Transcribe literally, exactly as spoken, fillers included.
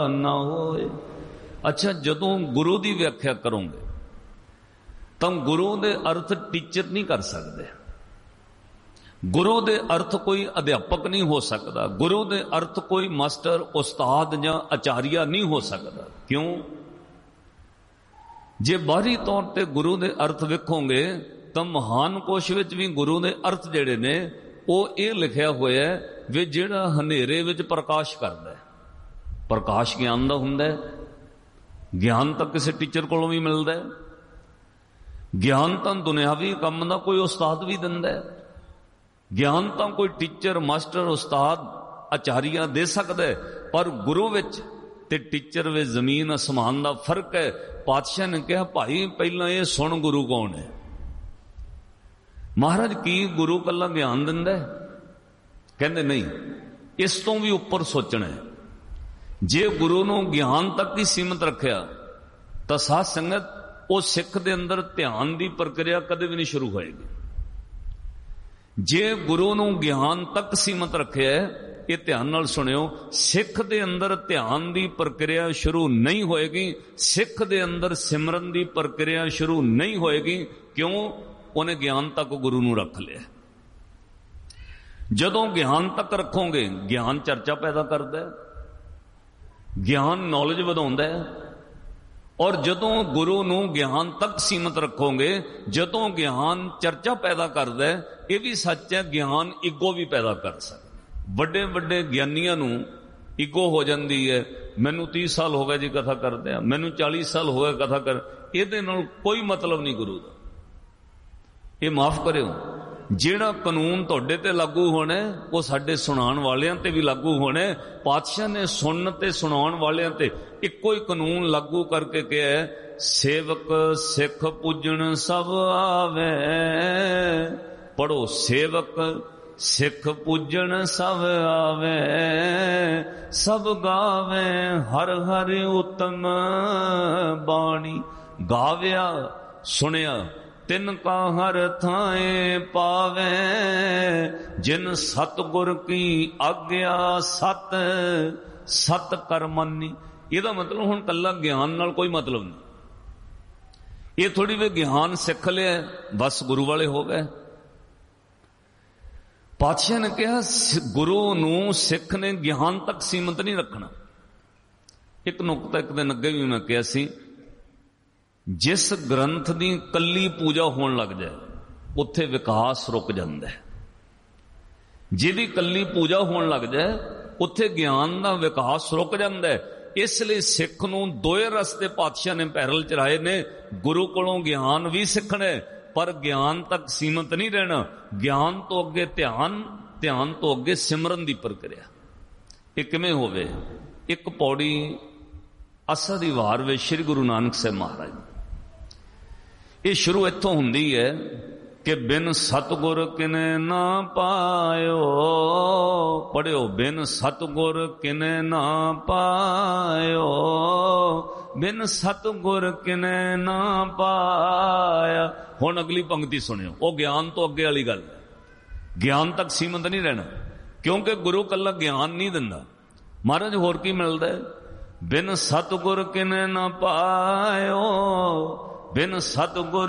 ना होए। अच्छा, जदों गुरु की व्याख्या करोगे तो गुरु के अर्थ टीचर नहीं कर सकते, गुरु के अर्थ कोई अध्यापक नहीं हो सकता, गुरु के अर्थ कोई मास्टर उस्ताद या आचार्य नहीं हो सकता। क्यों? जे बाहरी तौर पर गुरु के अर्थ वेखोगे तो महान कोश विच भी गुरु के अर्थ जिहड़े ने वो ये लिखा हुआ है वे जिहड़ा हनेरे विच प्रकाश करता है। प्रकाश ज्ञान का हुंदा है, ज्ञान तो किसी टीचर कोलों भी मिलता है, ज्ञान तो दुनियावी काम का कोई उस्ताद भी दिंदा है, ज्ञान तो कोई टीचर मास्टर उस्ताद आचार्य दे सकता है। पर गुरु विच ते टीचर वे जमीन आसमान का फर्क है। पातशाह ने कहा भाई पहला ये सुन गुरु कौन है। महाराज की गुरु कला ज्ञान दिंदा है? कहते नहीं, इस तो भी उपर सोचना है। जे गुरु नूं ज्ञान तक ही सीमित रखिया तो साध संगत वो सिख दे अंदर ध्यान की प्रक्रिया कदे भी नहीं शुरू होएगी। जे गुरु नूं ज्ञान तक सीमित रखिया है, ये ध्यान नाल सुनियो, सिख दे अंदर ध्यान की प्रक्रिया शुरू नहीं होएगी, सिख दे अंदर सिमरन की प्रक्रिया शुरू नहीं होएगी। क्यों? उन्हें ज्ञान तक गुरु नूं रख लिया। जदों ज्ञान तक रखोगे, ज्ञान चर्चा पैदा करता है, ज्ञान नॉलेज वधाउंदा है। और जदों गुरु नूं ज्ञान तक सीमित रखोगे, जदों ज्ञान चर्चा पैदा करता है, यह भी सच है ज्ञान ईगो भी पैदा कर सकता। बड़े बड़े ज्ञानियों नूं ईगो हो जाती है, मैनू तीस साल हो गए जी कथा करते हैं, मैनू चालीस साल हो गए कथा कर, ये कोई मतलब नहीं गुरु का। ये माफ करियो, जिहड़ा कानून तुहाडे ते लागू होना वो साडे सुनाण वालियां ते भी लागू होना। पातशाह ने सुनन ते सुनाउण वालियां ते इक्को ही कानून लागू करके कहा है, सेवक सिख पूजन सब आवे। पढ़ो, सेवक सिख पूजन सब आवे, सब गावे हर हर उत्तम बाणी। गाव्या सुनिया तिन का हर थाए पावे, जिन सतगुर की आग्या सत सत कर मनी। ਇਹਦਾ मतलब हुण कला ज्ञान नाल कोई मतलब नहीं। ये थोड़ी वे ज्ञान सिख लिया बस गुरु वाले हो गए। पातशाह ने कहा गुरु नूं सिख ने ज्ञान तक सीमित नहीं रखना। एक नुकता एक दिन अगे भी मैं कहा सी, जिस ग्रंथ की कली पूजा होने लग जाए उत्थे विकास रुक जाता है। जिहदी कली पूजा होने लग जाए उत्थे ज्ञान का विकास रुक जाता है। इसलिए सिख नूं दोए रस्ते पातशाह ने पैरल चढ़ाए ने। गुरु कोलों ज्ञान भी सीखना है पर ज्ञान तक सीमित नहीं रहना। ज्ञान तो अगे ध्यान, ध्यान तो अगे सिमरन की प्रक्रिया। ये किवें होवे? एक पौड़ी असा दी वार वे श्री गुरु नानक साहब महाराज, ये शुरू इत्थों हुंदी है कि बिन सतगुर किने ना पायो। पढ़ियो, बिन सतगुर किने ना पायो, बिन सतगुर किने ना पाया। हुण अगली पंक्ति सुनियो, वो ज्ञान तो अगे वाली गल, ज्ञान तक सीमित नहीं रहना। क्योंकि गुरु कला ज्ञान नहीं दिंदा। महाराज होर की मिलदा है? बिन सतगुर किने ना पायो, बिन सतगुर